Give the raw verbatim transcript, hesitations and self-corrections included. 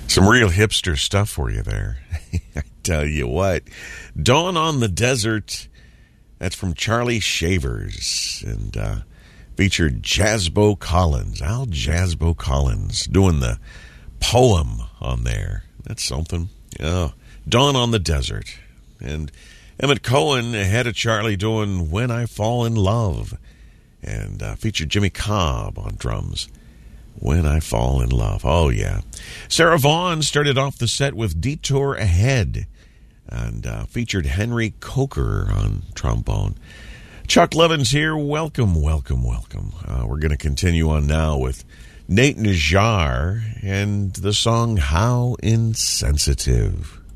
Some real hipster stuff for you there. I tell you what. Dawn on the Desert. That's from Charlie Shavers. And uh, featured Jasbo Collins. Al Jasbo Collins doing the poem on there. That's something. Oh, Dawn on the Desert. And Emmett Cohen ahead of Charlie doing When I Fall in Love. And uh, featured Jimmy Cobb on drums. When I Fall in Love. Oh, yeah. Sarah Vaughan started off the set with Detour Ahead and uh, featured Henry Coker on trombone. Chuck Levins here. Welcome, welcome, welcome. Uh, we're going to continue on now with Nate Najjar and the song How Insensitive.